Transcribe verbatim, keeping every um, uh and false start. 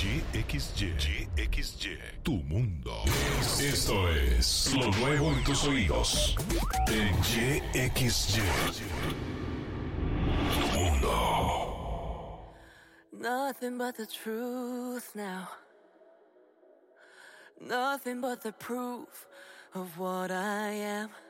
Y X Y. Y X Y. Tu mundo. Esto es lo nuevo en tus oídos. En Y X Y. Tu mundo. Nothing but the truth now. Nothing but the proof of what I am.